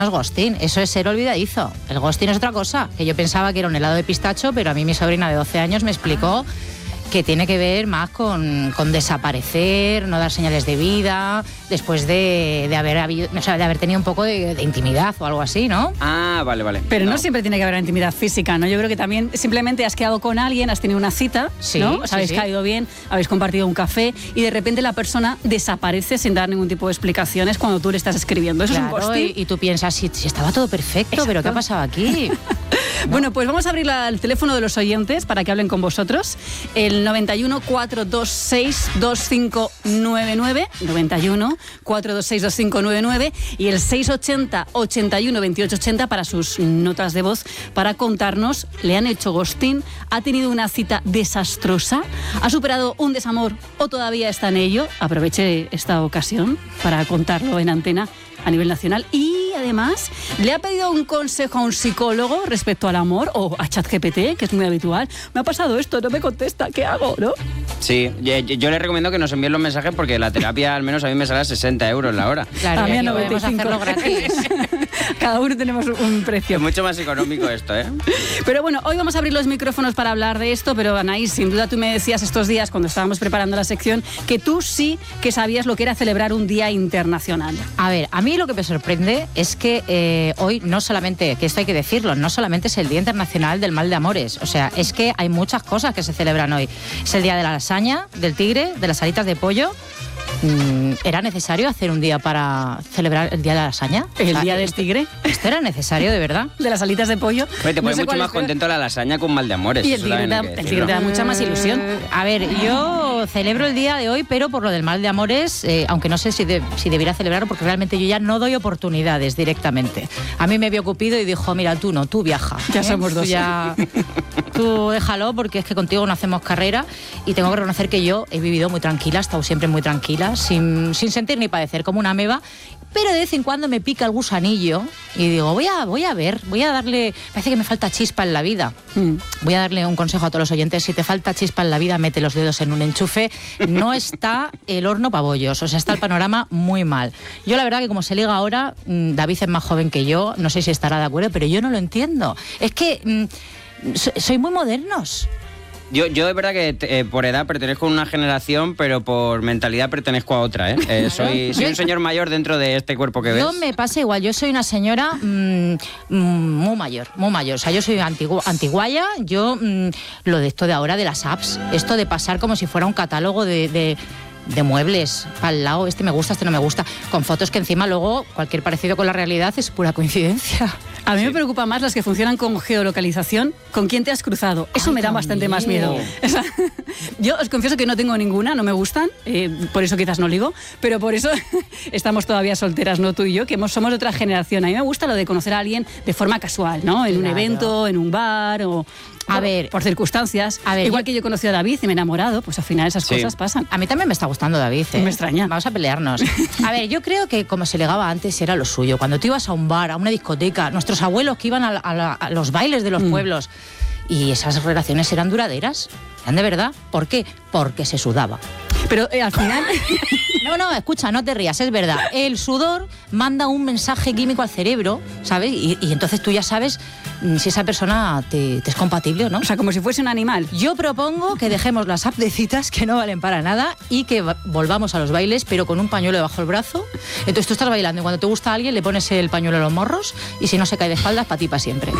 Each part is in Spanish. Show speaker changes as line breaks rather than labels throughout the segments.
no es ghosting, eso es ser olvidadizo. El ghosting es otra cosa, que yo pensaba que era un helado de pistacho, pero a mí mi sobrina de 12 años me explicó que tiene que ver más con desaparecer, no dar señales de vida, después de haber tenido un poco de intimidad o algo así, ¿no?
Ah, vale.
Pero no siempre tiene que haber intimidad física, ¿no? Yo creo que también simplemente has quedado con alguien, has tenido una cita, ¿no? Os habéis caído bien, habéis compartido un café y de repente la persona desaparece sin dar ningún tipo de explicaciones cuando tú le estás escribiendo. Eso
claro,
es un ghosting.
Y tú piensas, si estaba todo perfecto, exacto, pero ¿qué ha pasado aquí? ¿No?
Bueno, pues vamos a abrir el teléfono de los oyentes para que hablen con vosotros. El 91 426 2599, 91 426 2599 y el 680 81 28 80 para sus notas de voz, para contarnos, ¿le han hecho ghosting? ¿Ha tenido una cita desastrosa? ¿Ha superado un desamor o todavía está en ello? Aproveche esta ocasión para contarlo en antena a nivel nacional. Y además, ¿le ha pedido un consejo a un psicólogo respecto al amor o a ChatGPT, que es muy habitual? Me ha pasado esto, no me contesta, ¿qué hago, no?
Sí, yo le recomiendo que nos envíen los mensajes porque la terapia al menos a mí me sale a 60 euros la hora.
Claro, también no podemos hacerlo gratis.
Cada uno tenemos un precio.
Es mucho más económico esto, ¿eh?
Pero bueno, hoy vamos a abrir los micrófonos para hablar de esto, pero Anaís, sin duda tú me decías estos días cuando estábamos preparando la sección que tú sí que sabías lo que era celebrar un día internacional.
A ver, a mí lo que me sorprende es que hoy no solamente, que esto hay que decirlo, no solamente es el Día Internacional del Mal de Amores, o sea, es que hay muchas cosas que se celebran hoy. Es el día de la lasaña, del tigre, de las alitas de pollo. ¿Era necesario hacer un día para celebrar el día de la lasaña?
¿El día del tigre?
¿Esto era necesario, de verdad?
De las alitas de pollo.
Oye, te pone mucho más contento la lasaña con mal de amores.
Y el tigre te da mucha más ilusión.
A ver, yo celebro el día de hoy, pero por lo del mal de amores, aunque no sé si debiera celebrarlo, porque realmente yo ya no doy oportunidades directamente. A mí me vio Cupido y dijo, mira, tú no, tú viaja.
Ya somos dos.
Tú déjalo, porque es que contigo no hacemos carrera, y tengo que reconocer que yo he vivido muy tranquila, he estado siempre muy tranquila, sin sentir ni padecer, como una ameba, pero de vez en cuando me pica el gusanillo y digo, voy a darle, parece que me falta chispa en la vida. Voy a darle un consejo a todos los oyentes: si te falta chispa en la vida, mete los dedos en un enchufe, no está el horno pa' bollos, o sea, está el panorama muy mal. Yo la verdad que como se liga ahora, David es más joven que yo, no sé si estará de acuerdo, pero yo no lo entiendo. Es que soy muy modernos.
Yo es verdad que por edad pertenezco a una generación, pero por mentalidad pertenezco a otra, ¿eh? Soy un señor mayor dentro de este cuerpo que ves.
Yo me pasa igual, yo soy una señora muy mayor. O sea, yo soy antiguaya, yo lo de esto de ahora de las apps, esto de pasar como si fuera un catálogo de muebles al lado, este me gusta, este no me gusta, con fotos que encima luego cualquier parecido con la realidad es pura coincidencia.
A mí me preocupa más las que funcionan con geolocalización. ¿Con quién te has cruzado? Eso me da bastante más miedo. Yo os confieso que no tengo ninguna, no me gustan, por eso quizás no ligo, pero por eso estamos todavía solteras, no tú y yo, que somos de otra generación. A mí me gusta lo de conocer a alguien de forma casual, ¿no? En un evento, en un bar o... por circunstancias. Igual que yo he conocido a David y me he enamorado, pues al final esas cosas pasan.
A mí también me está gustando David, ¿eh?
Me extraña.
Vamos a pelearnos. A ver, yo creo que como se legaba antes era lo suyo. Cuando tú ibas a un bar, a una discoteca, nuestros abuelos que iban a los bailes de los pueblos, y esas relaciones eran duraderas, eran de verdad. ¿Por qué? Porque se sudaba.
Pero al final...
No, escucha, no te rías, es verdad. El sudor manda un mensaje químico al cerebro, ¿sabes? Y entonces tú ya sabes si esa persona te es compatible o no.
O sea, como si fuese un animal.
Yo propongo que dejemos las apps de citas, que no valen para nada, y que volvamos a los bailes, pero con un pañuelo debajo del brazo. Entonces tú estás bailando y cuando te gusta a alguien le pones el pañuelo en los morros, y si no se cae de espaldas, para ti para siempre.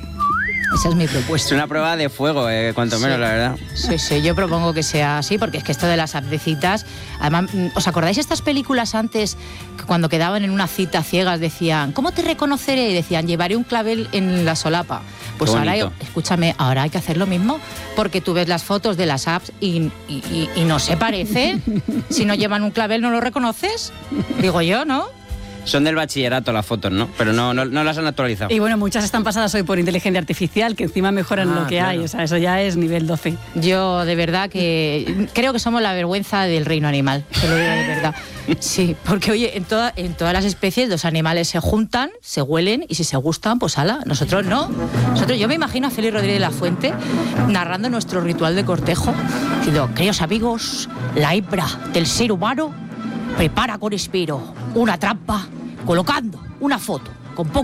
Esa es mi propuesta.
Es una prueba de fuego, cuanto menos, la verdad.
Sí, yo propongo que sea así, porque es que esto de las apps de citas... Además, ¿os acordáis de estas películas antes, que cuando quedaban en una cita ciegas decían, ¿cómo te reconoceré? Y decían, llevaré un clavel en la solapa. Pues ahora, escúchame, ahora hay que hacer lo mismo, porque tú ves las fotos de las apps y no se parecen. Si no llevan un clavel, ¿no lo reconoces? Digo yo, ¿no?
Son del bachillerato las fotos, ¿no? Pero no las han actualizado.
Y bueno, muchas están pasadas hoy por inteligencia artificial, que encima mejoran lo que hay. O sea, eso ya es nivel 12.
Yo, de verdad, que creo que somos la vergüenza del reino animal. Te lo digo de verdad. Sí, porque, oye, en todas las especies los animales se juntan, se huelen y si se gustan, pues ala. Nosotros no. Yo me imagino a Félix Rodríguez de la Fuente narrando nuestro ritual de cortejo, diciendo, queridos amigos, la hembra del ser humano prepara con esmero una trampa colocando una foto con poco